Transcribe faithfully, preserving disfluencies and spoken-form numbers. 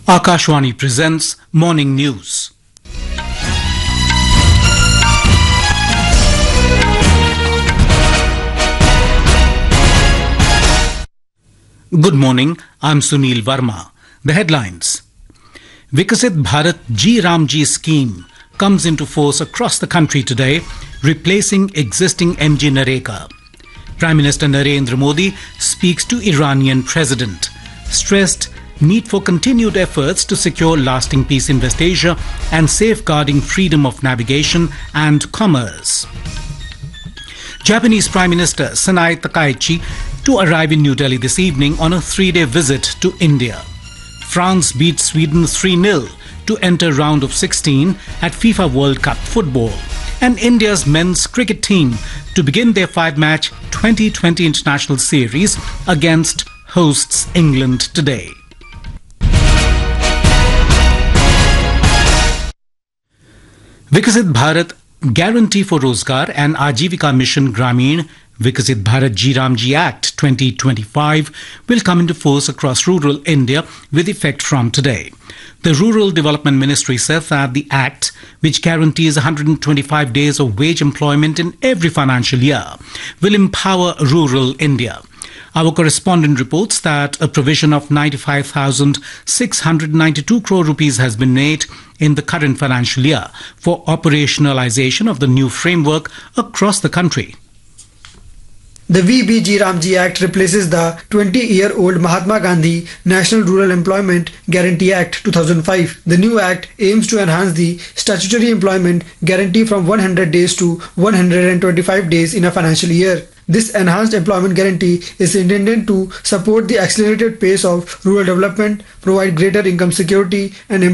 Akashwani presents Morning News. Good morning, I'm Sunil Verma. The headlines. Vikasit Bharat G Ramji scheme comes into force across the country today, replacing existing M G Nareka. Prime Minister Narendra Modi speaks to Iranian President, stressed need for continued efforts to secure lasting peace in West Asia and safeguarding freedom of navigation and commerce. Japanese Prime Minister Sanae Takaichi to arrive in New Delhi this evening on a three-day visit to India. France beat Sweden three nil to enter round of sixteen at FIFA World Cup football. And India's men's cricket team to begin their five-match twenty twenty international series against hosts England today. Vikasit Bharat Guarantee for Rozgar and Ajivika Mission Grameen Vikasit Bharat G Ramji Act twenty twenty-five will come into force across rural India with effect from today. The Rural Development Ministry says that the Act, which guarantees one hundred twenty-five days of wage employment in every financial year, will empower rural India. Our correspondent reports that a provision of ninety-five thousand six hundred ninety-two crore rupees has been made in the current financial year for operationalization of the new framework across the country. The V B G Ramji Act replaces the twenty-year-old Mahatma Gandhi National Rural Employment Guarantee Act two thousand five. The new act aims to enhance the statutory employment guarantee from one hundred days to one hundred twenty-five days in a financial year. This enhanced employment guarantee is intended to support the accelerated pace of rural development, provide greater income security, and